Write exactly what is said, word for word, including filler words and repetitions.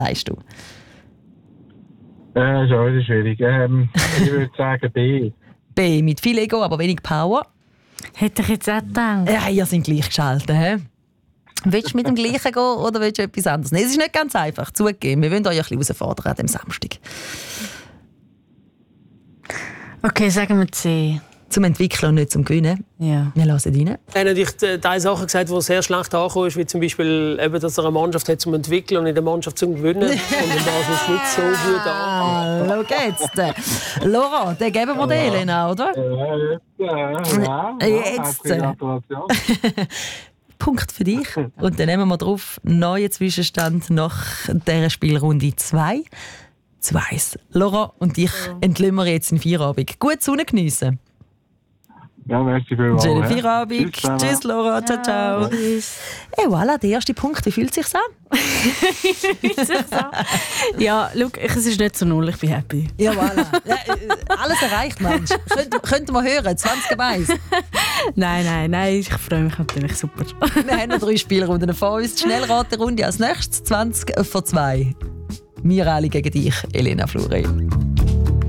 sagst du? Äh, ist auch schwierig. Ähm, ich würde sagen B. B, mit viel Ego, aber wenig Power. Hätte ich jetzt auch gedacht. Ja, ihr seid gleich geschaltet, hä? Willst du mit dem Gleichen gehen oder willst du etwas anderes? Nein, es ist nicht ganz einfach, zugeben. Wir wollen euch ein bisschen herausfordern an diesem Samstag. Okay, sagen wir C. Zum Entwickeln und nicht zum Gewinnen. Ja. Wir hören rein. Er hat natürlich drei Sachen gesagt, die sehr schlecht angekommen ist, wie zum Beispiel, eben, dass er eine Mannschaft hat zum Entwickeln und in der Mannschaft zum Gewinnen. Und das ist nicht so gut an. Ah, schau jetzt. Laura, den geben wir der Elena, oder? Ja, jetzt. Äh, ja, ja, Jetzt. Gratulation. Punkt für dich. Und dann nehmen wir drauf neuen Zwischenstand nach dieser Spielrunde zwei zu eins. Laura und ich entlösen wir jetzt in Feierabend. Gut Sonne geniessen. Ja, merci vielmals. Schönen he. Feierabend. Tschüss, Tschüss, Laura. Ciao, ciao. Tschüss. Et voilà, der erste Punkt. Wie fühlt es sich an? Ja, schau, es ist nicht so null, ich bin happy. Ja, voilà. Ja, äh, alles erreicht, Mensch. Könnt, könnten wir hören, zwanzig eins. Nein, nein, nein, ich freue mich natürlich super. Wir haben noch drei Spielrunden vor uns. Die Schnellraterunde als nächstes, zwanzig vor zwei. Wir alle gegen dich, Elena Flurey.